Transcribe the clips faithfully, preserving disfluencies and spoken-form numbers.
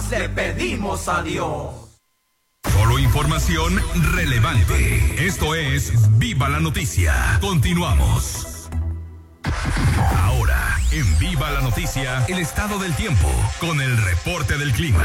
le pedimos a Dios. Solo información relevante. Esto es Viva la Noticia. Continuamos. Ahora, en Viva la Noticia, el estado del tiempo, con el reporte del clima.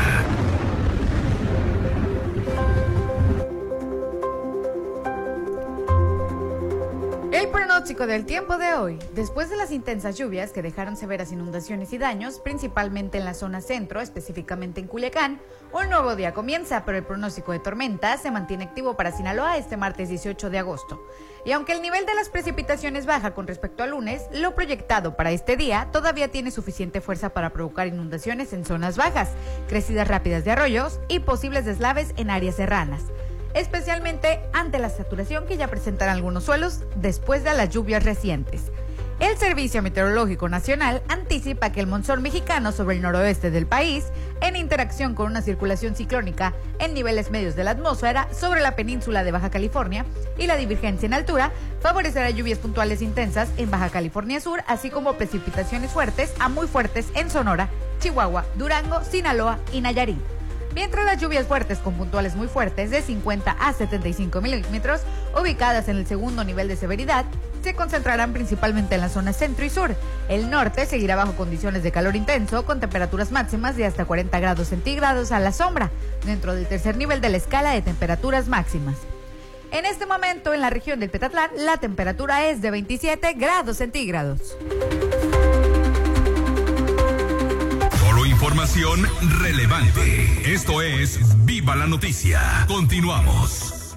El pronóstico del tiempo de hoy. Después de las intensas lluvias que dejaron severas inundaciones y daños, principalmente en la zona centro, específicamente en Culiacán, un nuevo día comienza, pero el pronóstico de tormentas se mantiene activo para Sinaloa este martes dieciocho de agosto. Y aunque el nivel de las precipitaciones baja con respecto al lunes, lo proyectado para este día todavía tiene suficiente fuerza para provocar inundaciones en zonas bajas, crecidas rápidas de arroyos y posibles deslaves en áreas serranas, especialmente ante la saturación que ya presentan algunos suelos después de las lluvias recientes. El Servicio Meteorológico Nacional anticipa que el monzón mexicano sobre el noroeste del país, en interacción con una circulación ciclónica en niveles medios de la atmósfera sobre la península de Baja California y la divergencia en altura, favorecerá lluvias puntuales intensas en Baja California Sur, así como precipitaciones fuertes a muy fuertes en Sonora, Chihuahua, Durango, Sinaloa y Nayarit. Mientras las lluvias fuertes con puntuales muy fuertes de cincuenta a setenta y cinco milímetros, ubicadas en el segundo nivel de severidad, se concentrarán principalmente en la zona centro y sur. El norte seguirá bajo condiciones de calor intenso, con temperaturas máximas de hasta cuarenta grados centígrados a la sombra, dentro del tercer nivel de la escala de temperaturas máximas. En este momento, en la región del Petatlán, la temperatura es de veintisiete grados centígrados. Información relevante. Esto es Viva la Noticia. Continuamos.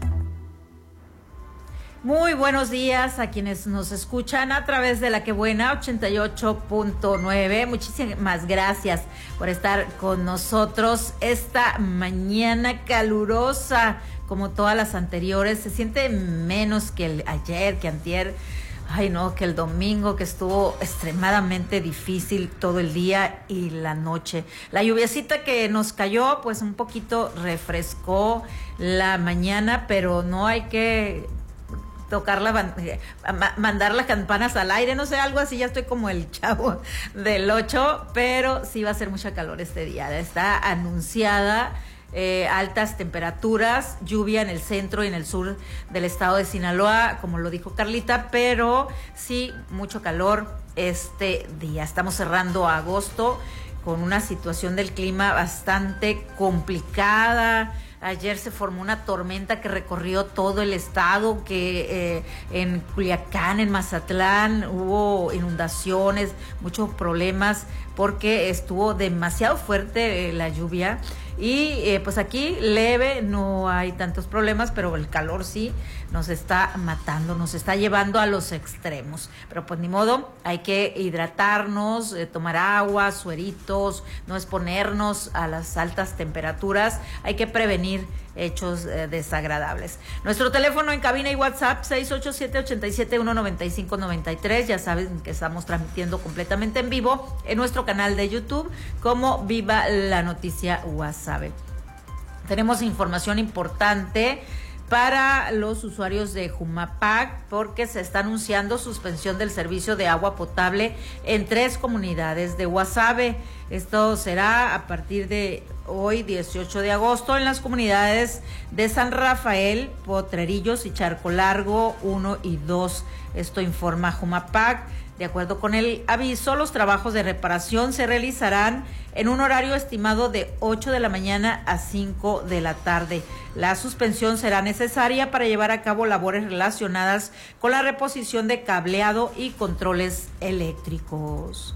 Muy buenos días a quienes nos escuchan a través de La Que Buena ochenta y ocho punto nueve. Muchísimas gracias por estar con nosotros esta mañana calurosa, como todas las anteriores. Se siente menos que el ayer, que antier. Ay, no, que el domingo, que estuvo extremadamente difícil todo el día y la noche. La lluviacita que nos cayó, pues un poquito refrescó la mañana, pero no hay que tocar la, mandar las campanas al aire, no sé, algo así. Ya estoy como el chavo del ocho, pero sí va a ser mucha calor este día. Está anunciada Eh, altas temperaturas, lluvia en el centro y en el sur del estado de Sinaloa, como lo dijo Carlita, pero sí mucho calor este día. Estamos cerrando agosto con una situación del clima bastante complicada. Ayer se formó una tormenta que recorrió todo el estado, que eh, en Culiacán, en Mazatlán, hubo inundaciones, muchos problemas, porque estuvo demasiado fuerte eh, la lluvia. Y eh, pues aquí leve, no hay tantos problemas, pero el calor sí nos está matando, nos está llevando a los extremos. Pero pues ni modo, hay que hidratarnos, eh, tomar agua, sueritos, no exponernos a las altas temperaturas. Hay que prevenir hechos eh, desagradables. Nuestro teléfono en cabina y WhatsApp seis ocho siete, ocho siete uno, nueve cinco nueve tres. Ya saben que estamos transmitiendo completamente en vivo en nuestro canal de YouTube como Viva la Noticia Guasave. Tenemos información importante para los usuarios de Jumapac, porque se está anunciando suspensión del servicio de agua potable en tres comunidades de Guasave. Esto será a partir de hoy, dieciocho de agosto, en las comunidades de San Rafael, Potrerillos y Charco Largo uno y dos. Esto informa Jumapac. De acuerdo con el aviso, los trabajos de reparación se realizarán en un horario estimado de ocho de la mañana a cinco de la tarde. La suspensión será necesaria para llevar a cabo labores relacionadas con la reposición de cableado y controles eléctricos.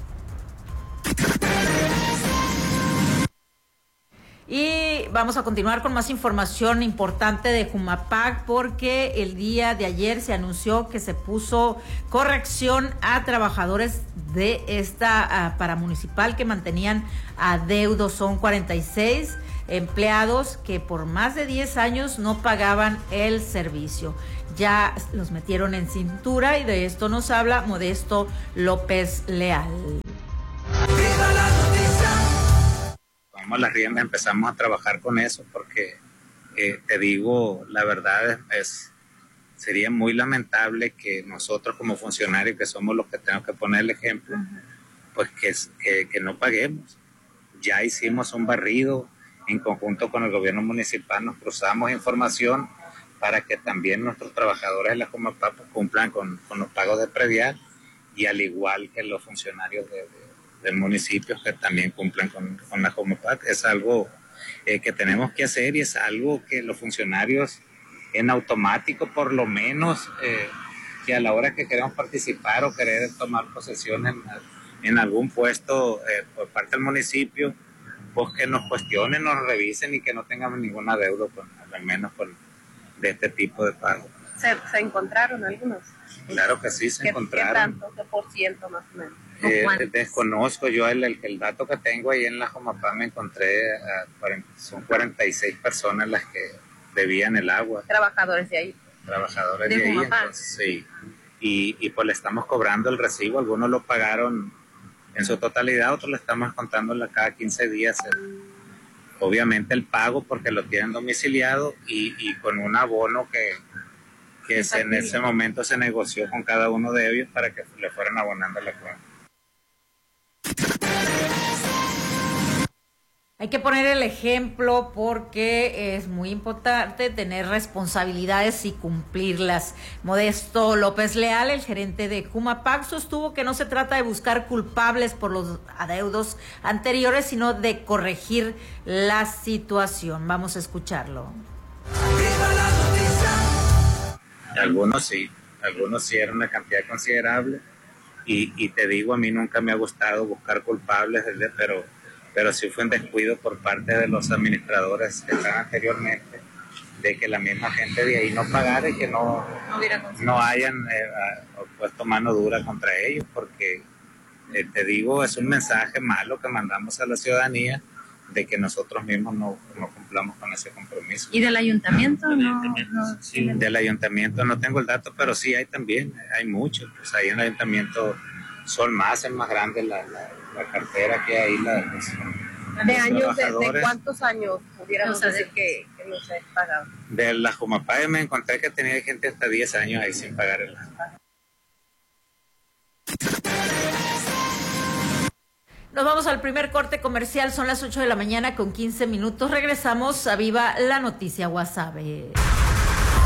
Y vamos a continuar con más información importante de Jumapac, porque el día de ayer se anunció que se puso corrección a trabajadores de esta uh, paramunicipal que mantenían adeudos. Son cuarenta y seis empleados que por más de diez años no pagaban el servicio. Ya los metieron en cintura y de esto nos habla Modesto López Leal. Las riendas, empezamos a trabajar con eso, porque eh, te digo, la verdad es, es sería muy lamentable que nosotros como funcionarios, que somos los que tenemos que poner el ejemplo, uh-huh. pues que, que, que no paguemos. ya hicimos un barrido en conjunto con el gobierno municipal, nos cruzamos información para que también nuestros trabajadores de la Jumapá cumplan con, con los pagos de predial, y al igual que los funcionarios de, de, del municipio que también cumplan con, con la Jumapá. Es algo eh, que tenemos que hacer, y es algo que los funcionarios en automático, por lo menos, eh, que a la hora que queremos participar o querer tomar posesión en, en algún puesto eh, por parte del municipio, pues que nos cuestionen, nos revisen y que no tengamos ninguna deuda, con, al menos con de este tipo de pago. ¿Se, se encontraron algunos? Claro que sí, se ¿Qué, encontraron. ¿Qué tanto? ¿Qué por ciento más o menos? Eh, desconozco yo el, el, el dato que tengo ahí en la Jumapá, me encontré, a cuarenta, son cuarenta y seis personas las que debían el agua. Trabajadores de ahí. Trabajadores de, de ahí, Jumapá. Entonces sí. Y, y pues le estamos cobrando el recibo, algunos lo pagaron en su totalidad, otros le estamos contando cada quince días el, obviamente el pago, porque lo tienen domiciliado, y, y con un abono que, que se, en ese momento se negoció con cada uno de ellos para que le fueran abonando la cuenta. Hay que poner el ejemplo porque es muy importante tener responsabilidades y cumplirlas. Modesto López Leal, el gerente de Jumapá, sostuvo que no se trata de buscar culpables por los adeudos anteriores, sino de corregir la situación. Vamos a escucharlo. Algunos sí, algunos sí era una cantidad considerable, y, y te digo, a mí nunca me ha gustado buscar culpables, pero... pero sí fue un descuido por parte de los administradores que estaban anteriormente, de que la misma gente de ahí no pagara y que no, no, no hayan eh, puesto mano dura contra ellos, porque eh, te digo, es un mensaje malo que mandamos a la ciudadanía de que nosotros mismos no, no cumplamos con ese compromiso. ¿Y del ayuntamiento? No, no, sí, del ayuntamiento no tengo el dato, pero sí hay también, hay muchos. Pues ahí en el ayuntamiento son más, es más grande la, la, la cartera que hay. La, los, ¿De los años? De, ¿De cuántos años pudiéramos decir que, que no se ha pagado? De la Jumapá me encontré que tenía gente hasta diez años ahí sin pagar el agua. Nos vamos al primer corte comercial, son las ocho de la mañana con quince minutos. Regresamos a Viva la Noticia Guasave.